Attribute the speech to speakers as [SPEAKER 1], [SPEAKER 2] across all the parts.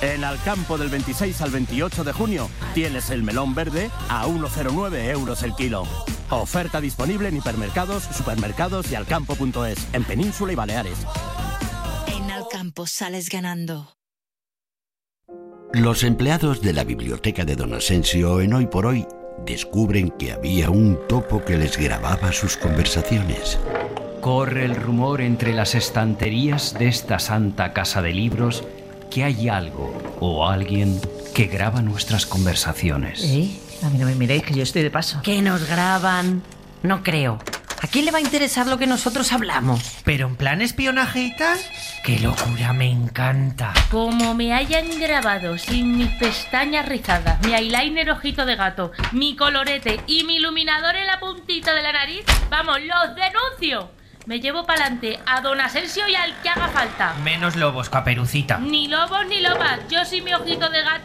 [SPEAKER 1] En Alcampo del 26 al 28 de junio tienes el melón verde a 1,09 euros el kilo. Oferta disponible en hipermercados, supermercados y alcampo.es, en Península y Baleares.
[SPEAKER 2] En Alcampo sales ganando.
[SPEAKER 3] Los empleados de la biblioteca de Don Asensio en Hoy por Hoy descubren que había un topo que les grababa sus conversaciones.
[SPEAKER 4] Corre el rumor entre las estanterías de esta santa casa de libros que hay algo o alguien que graba nuestras conversaciones.
[SPEAKER 5] A mí no me miréis, que yo estoy de paso.
[SPEAKER 6] ¿Que nos graban? No creo. ¿A quién le va a interesar lo que nosotros hablamos?
[SPEAKER 7] ¿Pero en plan espionaje y tal? ¡Qué locura! Me encanta.
[SPEAKER 8] Como me hayan grabado sin mis pestañas rizadas, mi eyeliner ojito de gato, mi colorete y mi iluminador en la puntita de la nariz, vamos, los denuncio. Me llevo pa'lante a Don Asensio y al que haga falta.
[SPEAKER 7] Menos lobos, Caperucita.
[SPEAKER 8] Ni lobos ni lobas. Yo sin mi ojito de gato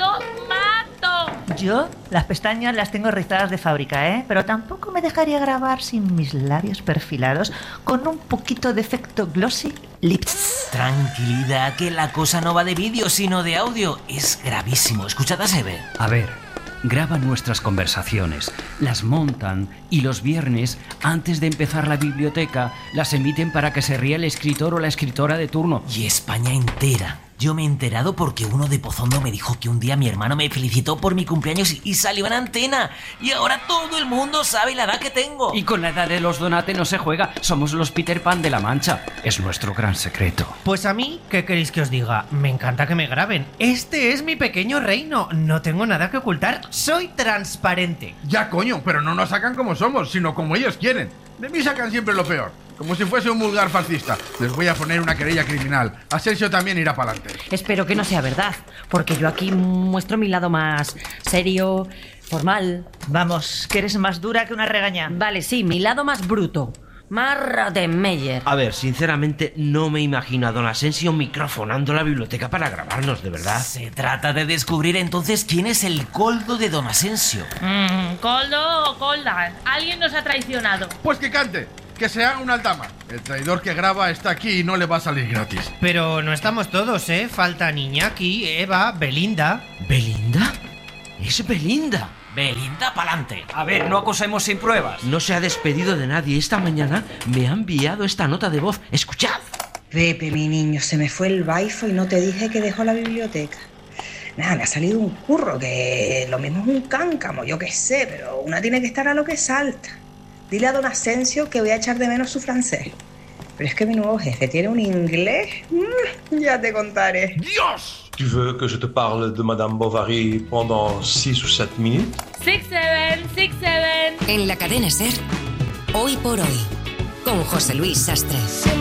[SPEAKER 8] mato.
[SPEAKER 5] Yo las pestañas las tengo rizadas de fábrica, pero tampoco me dejaría grabar sin mis labios perfilados con un poquito de efecto glossy lips.
[SPEAKER 9] Tranquilidad, que la cosa no va de vídeo, sino de audio. Es gravísimo. Escuchad a Sebe.
[SPEAKER 4] A ver, graban nuestras conversaciones, las montan y los viernes, antes de empezar la biblioteca, las emiten para que se ría el escritor o la escritora de turno.
[SPEAKER 9] Y España entera. Yo me he enterado porque uno de Pozondo me dijo que un día mi hermano me felicitó por mi cumpleaños y salió en antena. Y ahora todo el mundo sabe la edad que tengo.
[SPEAKER 4] Y con la edad de los Donate no se juega. Somos los Peter Pan de la Mancha. Es nuestro gran secreto.
[SPEAKER 7] Pues a mí, ¿qué queréis que os diga? Me encanta que me graben. Este es mi pequeño reino. No tengo nada que ocultar. Soy transparente.
[SPEAKER 10] Ya, coño, pero no nos sacan como somos, sino como ellos quieren. De mí sacan siempre lo peor. Como si fuese un vulgar fascista. Les voy a poner una querella criminal. Asensio también irá para adelante.
[SPEAKER 6] Espero que no sea verdad, porque yo aquí muestro mi lado más serio, formal.
[SPEAKER 5] Vamos, que eres más dura que una regaña.
[SPEAKER 6] Vale, sí, mi lado más bruto. Más Rattenmeyer.
[SPEAKER 11] A ver, sinceramente no me imagino a Don Asensio microfonando la biblioteca para grabarnos, de verdad.
[SPEAKER 9] Se trata de descubrir entonces quién es el coldo de Don Asensio.
[SPEAKER 8] ¿Coldo o colda? Alguien nos ha traicionado.
[SPEAKER 10] Pues que cante. Que se haga un altama. El traidor que graba está aquí y no le va a salir gratis.
[SPEAKER 7] Pero no estamos todos, ¿eh? Faltan Iñaki, Eva, Belinda.
[SPEAKER 11] ¿Belinda? ¡Es Belinda!
[SPEAKER 9] Belinda, pa'lante.
[SPEAKER 4] A ver, no acusemos sin pruebas.
[SPEAKER 11] No se ha despedido de nadie. Esta mañana me ha enviado esta nota de voz. ¡Escuchad!
[SPEAKER 12] Pepe, mi niño, se me fue el baifo y no te dije que dejó la biblioteca. Nada, me ha salido un curro que lo mismo es un cáncamo, yo qué sé, pero una tiene que estar a lo que salta. Dile a Don Asensio que voy a echar de menos su francés. Pero es que mi nuevo jefe tiene un inglés. Ya te contaré.
[SPEAKER 10] ¡Dios!
[SPEAKER 13] Tu veux que je te parle de Madame Bovary pendant 6 ou 7 minutes?
[SPEAKER 8] 6-7.
[SPEAKER 2] En la cadena SER, Hoy por Hoy, con José Luis Sastre.